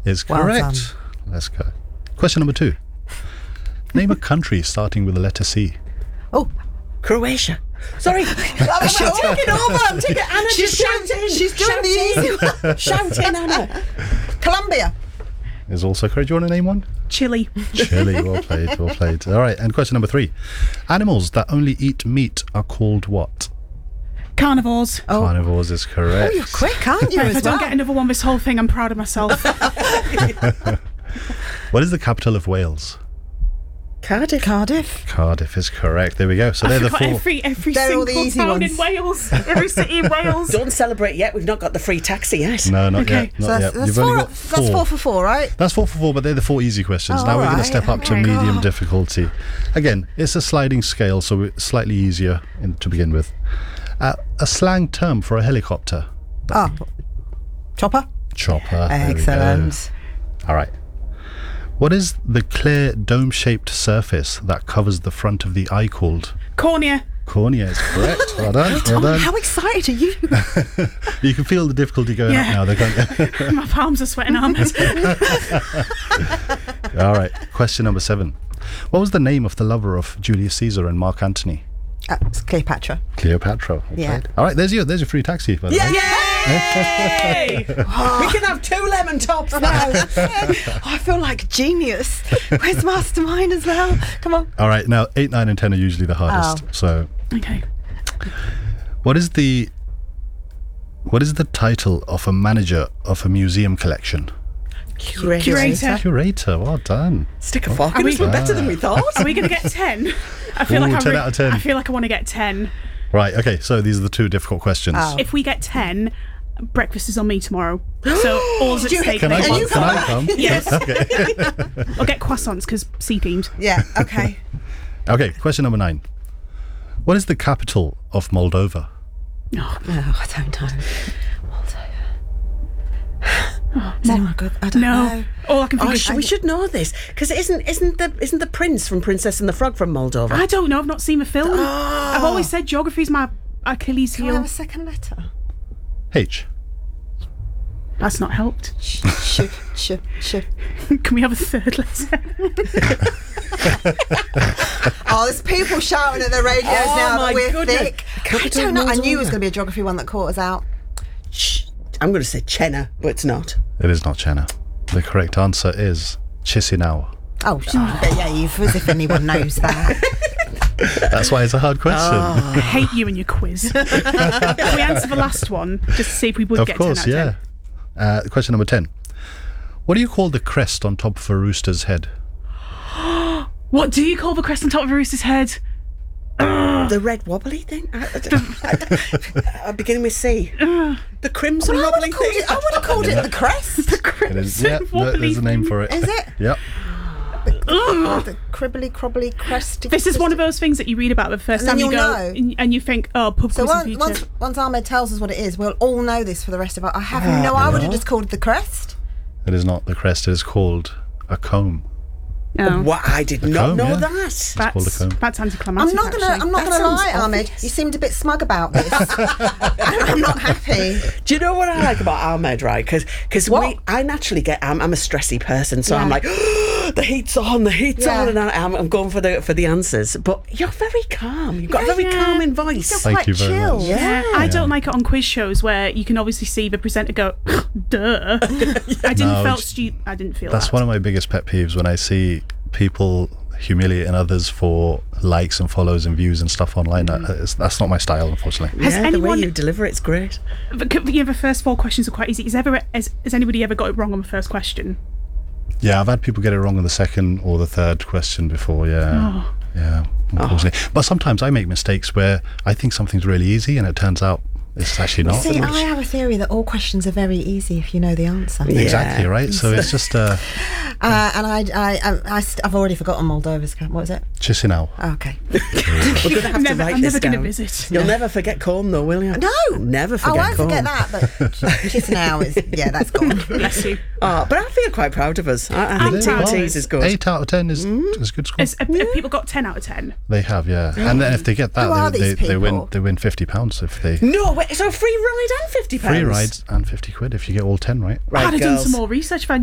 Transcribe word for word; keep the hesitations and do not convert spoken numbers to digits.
is Well correct. Let's go. Question number two. Name a country starting with the letter C. Oh, Croatia. Sorry. I'm taking over. I'm taking Anna. She's just shout shouting. in. She's doing Shout the easy one. Shout in, Anna. Colombia. Is also correct. Do you want to name one? Chile. Chile. Well played. Well played. All right. And question number three. Animals that only eat meat are called what? Carnivores. Oh. Carnivores is correct. Oh, you're quick, aren't you? If I as don't well? get another one this whole thing, I'm proud of myself. What is the capital of Wales? Cardiff. Cardiff. Cardiff is correct. There we go. So I they're the forgot four. every every They're all the single easy town ones. in Wales, every city in Wales. Don't celebrate yet. We've not got the free taxi yet. No, not Okay. yet. Not So that's, yet. that's, You've four, only got that's four for four, right? That's four for four, but they're the four easy questions. Oh, now we're going to alright. step up to Okay. medium Oh. difficulty. Again, it's a sliding scale, so it's slightly easier in, to begin with. Uh, a slang term for a helicopter. Oh, chopper. Chopper. There we go. Excellent. All right. What is the clear dome-shaped surface that covers the front of the eye called? Cornea. Cornea is correct. Well done. Well Tom, done. how excited are you? You can feel the difficulty going Yeah. up now. They're going. My palms are sweating, Ahmed. All right. Question number seven. What was the name of the lover of Julius Caesar and Mark Antony? Uh, it's Cleopatra. Cleopatra. Well Yeah. played. All right. There's your there's your free taxi. By the way. Yay! We can have two lemon tops now. Oh, I feel like a genius. Where's Mastermind as well? Come on. All right. Now eight, nine, and ten are usually the hardest. Oh. So, Okay. what is the what is the title of a manager of a museum collection? Curator. Curator. Curator. Well done. Stick a fork Are in we- us. We're better than we thought. Are we going to get ten? I feel Ooh, like I ten re- out of ten. I feel like I want to get ten. Right. Okay. So these are the two difficult questions. Oh. If we get ten, breakfast is on me tomorrow. So all's at You- stake. Can I mate. come? you Can I got- come? Yes. Okay. I'll get croissants because sea themed. Yeah, okay. Okay. Question number nine. What is the capital of Moldova? Oh, Oh, I don't know. Is anyone good? I don't no. know. All I can think Oh, is sh- we should know this because isn't isn't the isn't the prince from Princess and the Frog from Moldova? I don't know. I've not seen the film. Oh. I've always said geography's my Achilles Can I have heel. a second letter? H. That's not helped. Sh, sh, sh, sh. Can we have a third letter? Oh, there's people shouting at their radios Oh, now my that we're goodness. thick. I Capital don't know. I knew it was Moldova. going to be a geography one that caught us out. Shh. I'm going to say Chenna, but it's not. It is not Chena. The correct answer is Chisinau. Oh, yeah, you've, as if anyone knows that. That's why it's a hard question. I hate you and your quiz. Can we answer the last one just to see if we would Of get course, ten out of yeah. Uh, question number ten. What do you call the crest on top of a rooster's head? ten? What do you call the crest on top of a rooster's head? The red wobbly thing? I, I, I, I'm beginning with C. The crimson Well, I would wobbly have called thing. it, I would have called it the crest. The It is, crimson yeah, wobbly there's a name for it. Is it? Yep. The cribbly, crobbly, crest. This is one of those things that you read about the first And time then you you'll go know. and, and you think, oh, pub So quiz in once, future. once, once Ahmed tells us what it is, we'll all know this for the rest of our... I have no... I would have just called it the crest. It is not the crest. It is called a comb. No. What? I did A not comb, know yeah. that. called a That's, comb. that's anticlimactic. I'm not gonna. actually. I'm not That gonna sounds lie, Ahmed. obvious. You seemed a bit smug about this. I'm not happy. Do you know what I like about Ahmed, right? Because we, What? I naturally get, I'm, I'm a stressy person, so I'm Yeah. like, the heat's on, the heat's Yeah. on, and I, I'm, I'm going for the for the answers. But you're very calm. You've got a very Yeah. calming voice. You're Thank quite you very chill. much. Yeah, Yeah. I don't like it on quiz shows where you can obviously see the presenter go, duh. I didn't No, feel it's- stu- I didn't feel That's that. one of my biggest pet peeves when I see people humiliating others for likes and follows and views and stuff online. That, it's- that's not my style, unfortunately. Has yeah, the anyone- way you deliver it's great. But c- yeah, the first four questions are quite easy. Has ever has, has anybody ever got it wrong on the first question? Yeah, I've had people get it wrong on the second or the third question before. Yeah, Oh. yeah, unfortunately. But sometimes I make mistakes where I think something's really easy and it turns out it's actually not. See, I have a theory that all questions are very easy if you know the answer. Yeah. Exactly right. So it's just uh, Uh, and I, I, I, I, st- I've already forgotten Moldova's camp. What was it? Chisinau. Oh, okay. We're going to have I'm to never, write I'm this never going to down. visit. You'll never forget corn, though, will you? No, Never I forget won't corn. forget that. But Chisinau is, yeah, that's gone. Bless you. Oh, but I feel quite proud of us. I, I think I'm Team proud. Tees is good. Eight out of ten is is a good score. Has, have, have people got ten out of ten? They have, yeah. And then if they get Who are that, they, these they, they win. people? They win fifty pounds if they No, wait, so a free ride and fifty pounds? free rides and fifty quid if you get all ten right. Right, I'd have done girls. some more research if I